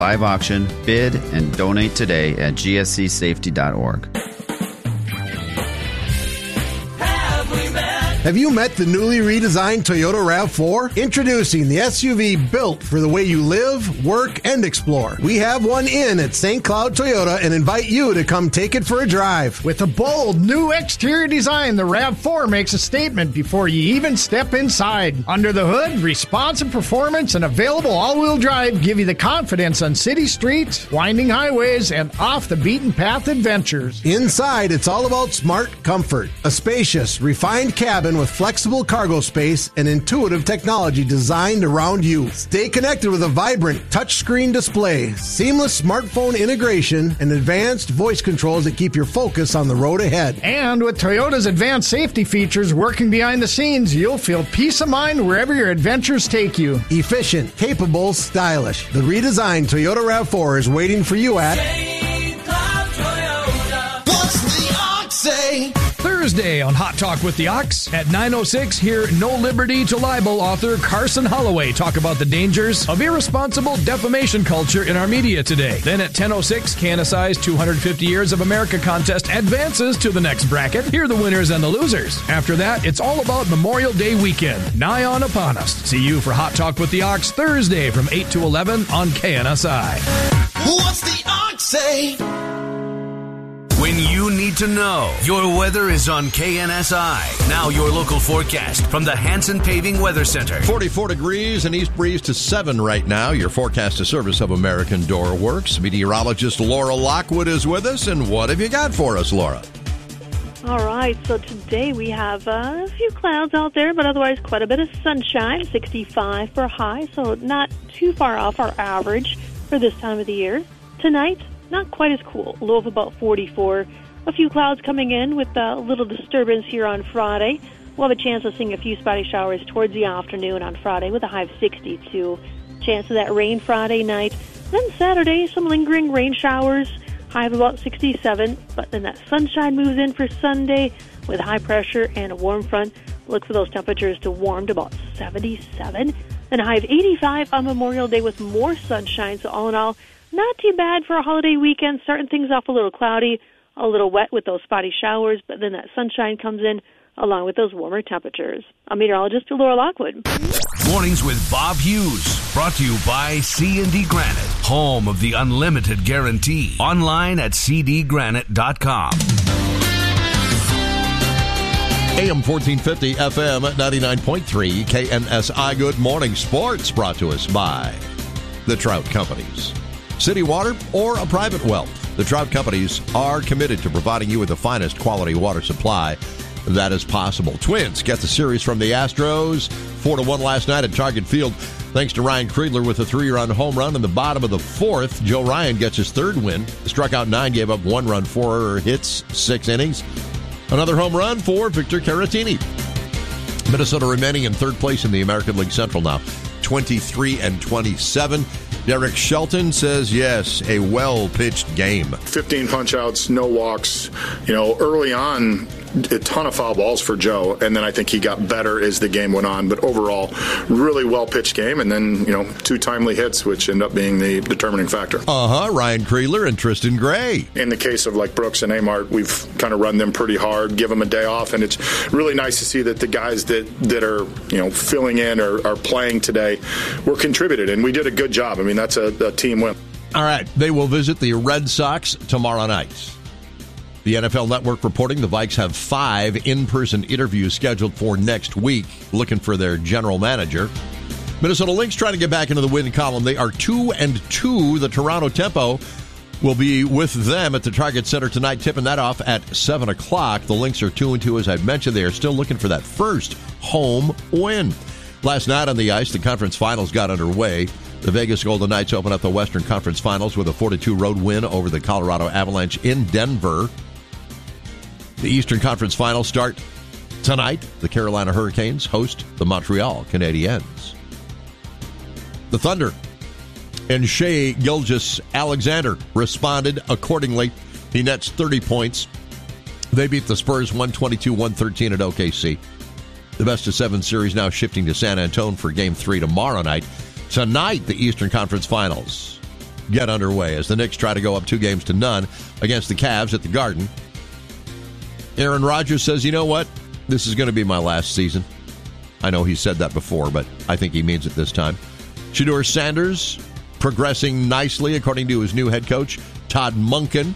Live auction, bid, and donate today at gscsafety.org. Have you met the newly redesigned Toyota RAV4? Introducing the SUV built for the way you live, work, and explore. We have one in at St. Cloud Toyota and invite you to come take it for a drive. With a bold new exterior design, the RAV4 makes a statement before you even step inside. Under the hood, responsive performance and available all-wheel drive give you the confidence on city streets, winding highways, and off-the-beaten-path adventures. Inside, it's all about smart comfort. A spacious, refined cabin with flexible cargo space and intuitive technology designed around you. Stay connected with a vibrant touchscreen display, seamless smartphone integration, and advanced voice controls that keep your focus on the road ahead. And with Toyota's advanced safety features working behind the scenes, you'll feel peace of mind wherever your adventures take you. Efficient, capable, stylish. The redesigned Toyota RAV4 is waiting for you at St. Cloud Toyota. What's the ox say? Thursday on Hot Talk with the Ox at 9:06, hear No Liberty to Libel author Carson Holloway talk about the dangers of irresponsible defamation culture in our media today. Then at 10:06, KNSI's 250 Years of America contest advances to the next bracket. Hear the winners and the losers. After that, it's all about Memorial Day weekend, nigh on upon us. See you for Hot Talk with the Ox Thursday from 8 to 11 on KNSI. What's the ox say? When you need to know, your weather is on KNSI. Now your local forecast from the Hanson Paving Weather Center. 44 degrees and east breeze to 7 right now. Your forecast is service of American Door Works. Meteorologist Laura Lockwood is with us. And what have you got for us, Laura? All right, so today we have a few clouds out there, but otherwise quite a bit of sunshine, 65 for a high, so not too far off our average for this time of the year. Tonight, not quite as cool, a low of about 44. A few clouds coming in with a little disturbance here on Friday. We'll have a chance of seeing a few spotty showers towards the afternoon on Friday with a high of 62. Chance of that rain Friday night. Then Saturday, some lingering rain showers, high of about 67. But then that sunshine moves in for Sunday with high pressure and a warm front. Look for those temperatures to warm to about 77. Then a high of 85 on Memorial Day with more sunshine. So all in all, not too bad for a holiday weekend, starting things off a little cloudy, a little wet with those spotty showers, but then that sunshine comes in along with those warmer temperatures. I'm meteorologist Laura Lockwood. Mornings with Bob Hughes, brought to you by C&D Granite, home of the unlimited guarantee. Online at cdgranite.com. AM 1450, FM 99.3, KNSI. Good morning. Sports brought to us by the Trout Companies. City water or a private well, the Trout Companies are committed to providing you with the finest quality water supply that is possible. Twins get the series from the Astros 4-1 last night at Target Field. Thanks to Ryan Kriegler with a 3-run home run in the bottom of the fourth. Joe Ryan gets his third win. Struck out 9, gave up 1 run, 4 hits, 6 innings. Another home run for Victor Caratini. Minnesota remaining in third place in the American League Central now, 23-27. Derek Shelton says, yes, a well-pitched game. 15 punch-outs, no walks. You know, early on, a ton of foul balls for Joe, and then I think he got better as the game went on. But overall, really well-pitched game, and then, 2 timely hits, which end up being the determining factor. Ryan Kriegler and Tristan Gray. In the case of, Brooks and Amart, we've kind of run them pretty hard, give them a day off, and it's really nice to see that the guys that are, filling in or are playing today were contributed, and we did a good job. I mean, that's a team win. All right, they will visit the Red Sox tomorrow night. The NFL Network reporting the Vikes have 5 in-person interviews scheduled for next week, looking for their general manager. Minnesota Lynx trying to get back into the win column. They are 2-2. The Toronto Tempo will be with them at the Target Center tonight, tipping that off at 7 o'clock. The Lynx are 2-2. As I mentioned, they are still looking for that first home win. Last night on the ice, the conference finals got underway. The Vegas Golden Knights open up the Western Conference Finals with a 4-2 road win over the Colorado Avalanche in Denver. The Eastern Conference Finals start tonight. The Carolina Hurricanes host the Montreal Canadiens. The Thunder and Shai Gilgeous-Alexander responded accordingly. He nets 30 points. They beat the Spurs 122-113 at OKC. The best-of-7 series now shifting to San Antonio for Game 3 tomorrow night. Tonight, the Eastern Conference Finals. get underway as the Knicks try to go up 2-0 against the Cavs at the Garden. Aaron Rodgers says, you know what? This is going to be my last season. I know he said that before, but I think he means it this time. Shedeur Sanders progressing nicely, according to his new head coach, Todd Monken.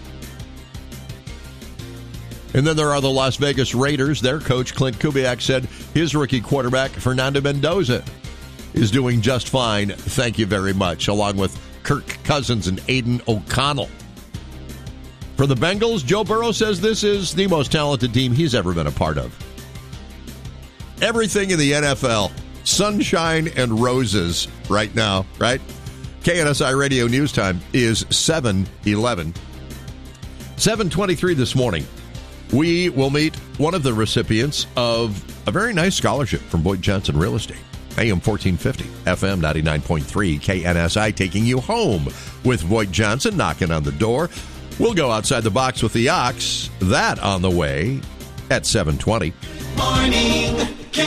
And then there are the Las Vegas Raiders. Their coach, Clint Kubiak, said his rookie quarterback, Fernando Mendoza, is doing just fine. Thank you very much, along with Kirk Cousins and Aiden O'Connell. For the Bengals, Joe Burrow says this is the most talented team he's ever been a part of. Everything in the NFL, sunshine and roses right now, right? KNSI Radio News Time is 7:11. 7:23 this morning. We will meet one of the recipients of a very nice scholarship from Boyd Johnson Real Estate. AM 1450, FM 99.3, KNSI, taking you home with Boyd Johnson knocking on the door. We'll go outside the box with the Ox. That on the way at 7:20. Morning,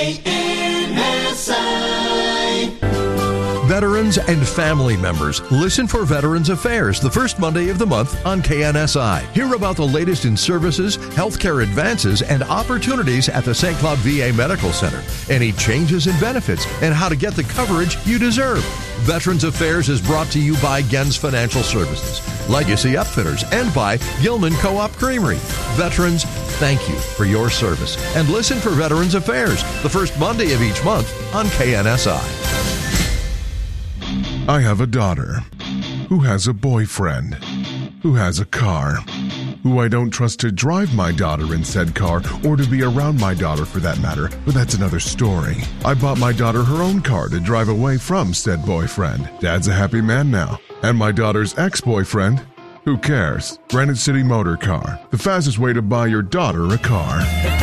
KNSI. Veterans and family members, listen for Veterans Affairs the first Monday of the month on KNSI. Hear about the latest in services, healthcare advances, and opportunities at the St. Cloud VA Medical Center. Any changes in benefits and how to get the coverage you deserve. Veterans Affairs is brought to you by Gens Financial Services, Legacy Upfitters, and by Gilman Co-op Creamery. Veterans, thank you for your service. And listen for Veterans Affairs the first Monday of each month on KNSI. I have a daughter who has a boyfriend who has a car who I don't trust to drive my daughter in said car or to be around my daughter for that matter, but that's another story. I bought my daughter her own car to drive away from said boyfriend. Dad's a happy man now. And my daughter's ex-boyfriend? Who cares? Granite City Motor Car, the fastest way to buy your daughter a car.